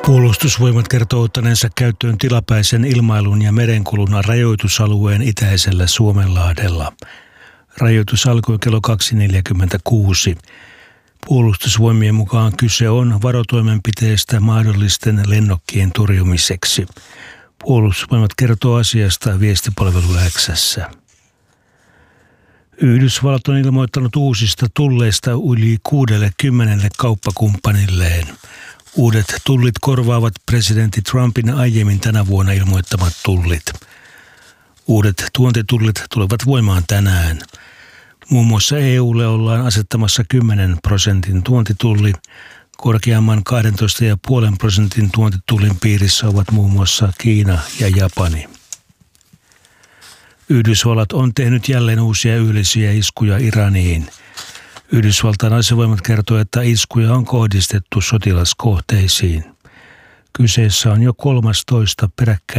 Puolustusvoimat kertoo ottaneensa käyttöön tilapäisen ilmailun ja merenkulun rajoitusalueen itäisellä Suomenlahdella. Rajoitus alkoi kello 2.46. Puolustusvoimien mukaan kyse on varotoimenpiteistä mahdollisten lennokkien torjumiseksi. Puolustusvoimat kertoo asiasta viestipalvelu X:ssä. Yhdysvallat on ilmoittanut uusista tulleista yli 60 kauppakumppanilleen. Uudet tullit korvaavat presidentti Trumpin aiemmin tänä vuonna ilmoittamat tullit. Uudet tuontitullit tulevat voimaan tänään. Muun muassa EUlle ollaan asettamassa 10% tuontitulli. Korkeamman 12,5% tuontitullin piirissä ovat muun muassa Kiina ja Japani. Yhdysvallat on tehnyt jälleen uusia yleisiä iskuja Iraniin. Yhdysvaltain asevoimat kertoo, että iskuja on kohdistettu sotilaskohteisiin. Kyseessä on jo 13 peräkkäin